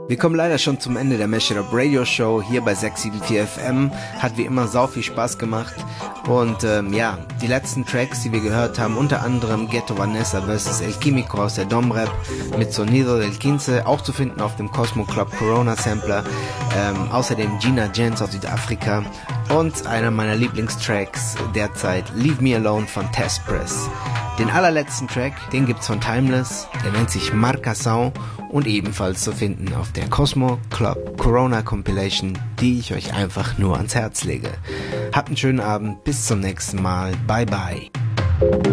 Wir kommen leider schon zum Ende der Mashup Radio Show hier bei 674 FM. Hat wie immer sau viel Spaß gemacht. Und die letzten Tracks, die wir gehört haben, unter anderem Ghetto Vanessa vs. El Químico aus der Domrep mit Sonido del Quince, auch zu finden auf dem Cosmo Club Corona Sampler. Außerdem Gina Jens aus Südafrika und einer meiner Lieblingstracks derzeit, Leave Me Alone von Test Press. Den allerletzten Track, den gibt's von Timeless, der nennt sich Marcação und ebenfalls zu finden auf der Cosmo Club Corona Compilation, die ich euch einfach nur ans Herz lege. Habt einen schönen Abend, bis zum nächsten Mal, bye bye.